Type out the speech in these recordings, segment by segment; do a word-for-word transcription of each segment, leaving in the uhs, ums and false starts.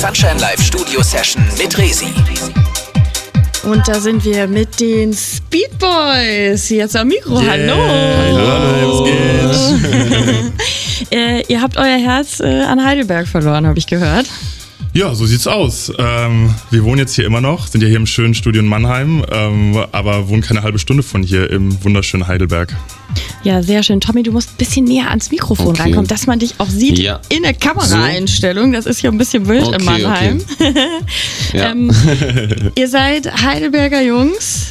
Sunshine Live Studio Session mit Resi. Und da sind wir mit den Speed Boys. Jetzt am Mikro. Yeah. Hallo. Hallo, was geht? äh, ihr habt euer Herz äh, an Heidelberg verloren, habe ich gehört. Ja, so sieht's aus. Ähm, wir wohnen jetzt hier immer noch, sind ja hier im schönen Studio in Mannheim, ähm, aber wohnen keine halbe Stunde von hier im wunderschönen Heidelberg. Ja, sehr schön. Tommy, du musst ein bisschen näher ans Mikrofon Okay. reinkommen, dass man dich auch sieht Ja. in der Kameraeinstellung. Das ist hier ein bisschen wild Okay, in Mannheim. okay. Ja. ähm, ihr seid Heidelberger Jungs.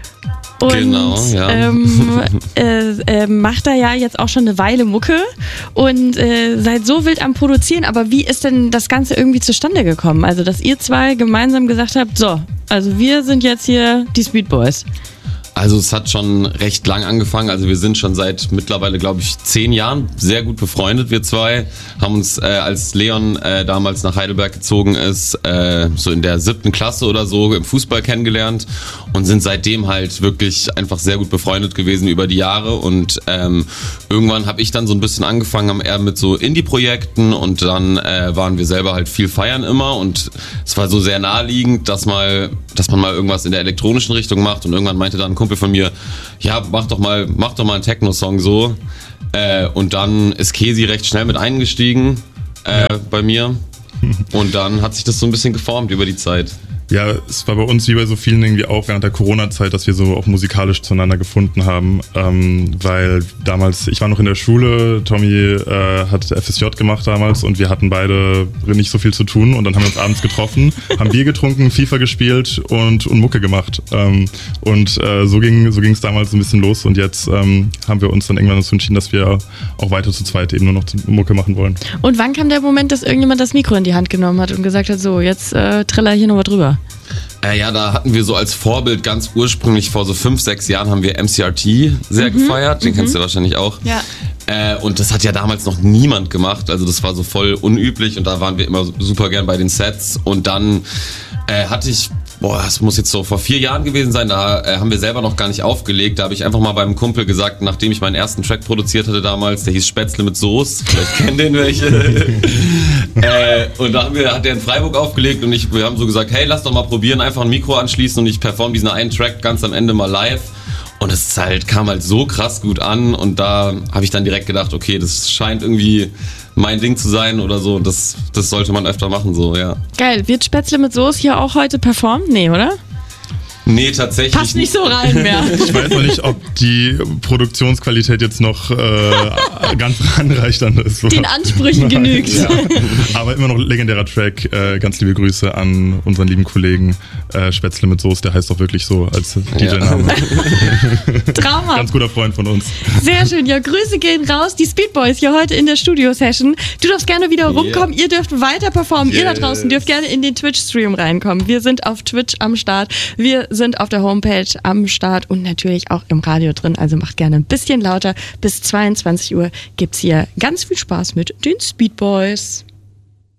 Und Genau, ja. ähm, äh, äh, macht da ja jetzt auch schon eine Weile Mucke und äh, seid so wild am Produzieren. Aber wie ist denn das Ganze irgendwie zustande gekommen? Also, dass ihr zwei gemeinsam gesagt habt, so, also wir sind jetzt hier die Speed Boys. Also es hat schon recht lang angefangen. Also wir sind schon seit mittlerweile, glaube ich, zehn Jahren sehr gut befreundet, wir zwei. Haben uns, äh, als Leon äh, damals nach Heidelberg gezogen ist, äh, so in der siebten Klasse oder so im Fußball kennengelernt und sind seitdem halt wirklich einfach sehr gut befreundet gewesen über die Jahre. Und ähm, irgendwann habe ich dann so ein bisschen angefangen, haben eher mit so Indie-Projekten und dann äh, waren wir selber halt viel feiern immer und es war so sehr naheliegend, dass mal, dass man mal irgendwas in der elektronischen Richtung macht und irgendwann meinte dann ein Kumpel von mir, ja, mach doch mal, mach doch mal einen Techno-Song so. Äh, und dann ist Kesi recht schnell mit eingestiegen äh, ja. bei mir. Und dann hat sich das so ein bisschen geformt über die Zeit. Ja, es war bei uns wie bei so vielen irgendwie auch während der Corona-Zeit, dass wir so auch musikalisch zueinander gefunden haben, ähm, weil damals, ich war noch in der Schule, Tommy äh, hat F S J gemacht damals und wir hatten beide nicht so viel zu tun und dann haben wir uns abends getroffen, haben Bier getrunken, FIFA gespielt und, und Mucke gemacht ähm, und äh, so ging so ging es damals so ein bisschen los und jetzt ähm, haben wir uns dann irgendwann dazu entschieden, dass wir auch weiter zu zweit eben nur noch Mucke machen wollen. Und wann kam der Moment, dass irgendjemand das Mikro in die Hand genommen hat und gesagt hat, so, jetzt äh, triller hier noch was drüber? Äh, ja, da hatten wir so als Vorbild ganz ursprünglich vor so fünf, sechs Jahren haben wir M C R T sehr mhm, gefeiert, den mhm. kennst du wahrscheinlich auch. Ja. Äh, und das hat ja damals noch niemand gemacht, also das war so voll unüblich und da waren wir immer super gern bei den Sets und dann äh, hatte ich, boah, das muss jetzt so vor vier Jahren gewesen sein, da äh, haben wir selber noch gar nicht aufgelegt, da habe ich einfach mal beim Kumpel gesagt, nachdem ich meinen ersten Track produziert hatte damals, der hieß Spätzle mit Soße, vielleicht kennen den welche. äh, und da haben wir, hat der in Freiburg aufgelegt und ich, wir haben so gesagt, hey, lass doch mal probieren, einfach ein Mikro anschließen und ich performe diesen einen Track ganz am Ende mal live. Und es halt, kam halt so krass gut an und da habe ich dann direkt gedacht, okay, das scheint irgendwie mein Ding zu sein oder so und das, das sollte man öfter machen, so, ja. Geil, wird Spätzle mit Soße hier auch heute performt? Nee, oder? Nee, tatsächlich. Passt nicht so rein mehr. Ich weiß noch nicht, ob die Produktionsqualität jetzt noch äh, ganz ranreicht an das. Den Ansprüchen genügt. Ja. Aber immer noch legendärer Track. Äh, ganz liebe Grüße an unseren lieben Kollegen äh, Spätzle mit Soße. Der heißt doch wirklich so als D J-Name. Ja. Traumhaft. Ganz guter Freund von uns. Sehr schön. Ja, Grüße gehen raus. Die Speed Boys hier heute in der Studio-Session. Du darfst gerne wieder rumkommen. Yeah. Ihr dürft weiter performen. Yes. Ihr da draußen dürft gerne in den Twitch-Stream reinkommen. Wir sind auf Twitch am Start. Wir sind auf der Homepage am Start und natürlich auch im Radio drin. Also macht gerne ein bisschen lauter. Bis zweiundzwanzig Uhr gibt's hier ganz viel Spaß mit den Speed Boys.